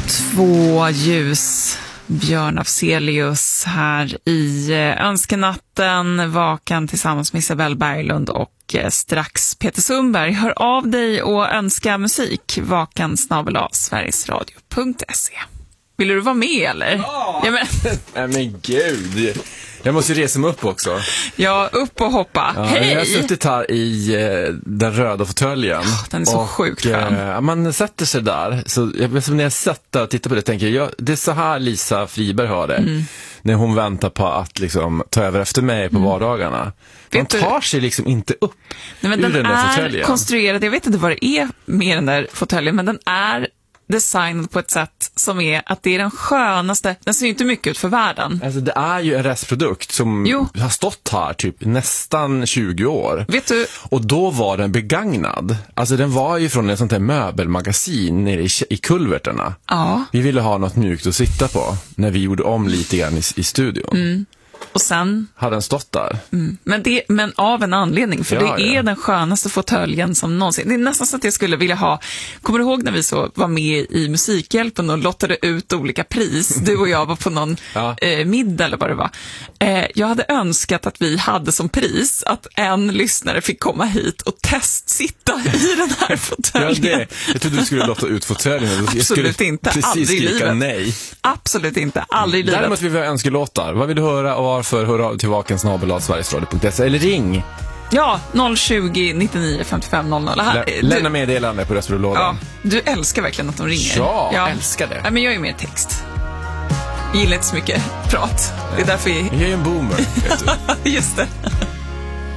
Två ljus, Björn Afzelius här i Önskenatten, vakan tillsammans med Isabelle Berglund och strax Peter Sundberg. Hör av dig och önska musik, vakan@sverigesradio.se. Vill du vara med eller? Ja! Ja, men gud, jag måste ju resa mig upp också. Ja, upp och hoppa. Ja, hej! Jag har suttit här i den röda fåtöljen. Den är så sjukt skön. Man sätter sig där. Så när jag satt där och tittar på det tänker jag, det är så här Lisa Friberg har det. När hon väntar på att liksom, ta över efter mig på vardagarna. Man tar sig liksom inte upp. Nej, men ur den den där är fåtöljen. konstruerad, jag vet inte vad det är med den där fåtöljen, men den är designad på ett sätt som är att det är den skönaste, den ser ju inte mycket ut för världen. Alltså det är ju en restprodukt som har stått här typ nästan 20 år. Vet du? Och då var den begagnad. Alltså den var ju från ett sånt här möbelmagasin nere i kulverterna. Ja. Vi ville ha något mjukt att sitta på när vi gjorde om lite grann i studion. Och sen hade den stått där. Men av en anledning, för Ja, det är den skönaste fåtöljen som någonsin. Det är nästan så att jag skulle vilja ha. Kommer du ihåg när vi så var med i Musikhjälpen och lottade ut olika pris? Du och jag var på någon middag eller vad det var. Jag hade önskat att vi hade som pris att en lyssnare fick komma hit och testsitta i den här fåtöljen. Jag trodde du skulle lotta ut fåtöljen. Absolut inte, aldrig i livet. Nej. Absolut inte, aldrig i livet. Däremot vill vi ha önskelåtar. Vad vill du höra och varför? Hör av till vakan@sverigesradio.se eller ring. Ja, 020 99 55 00. Lämna meddelande på röstbrevlådan. Ja, du älskar verkligen att de ringer. Ja, jag älskar det. Ja, men jag är mer text. Jag gillar inte så mycket prat. Det är därför jag är en boomer, vet du. Just det.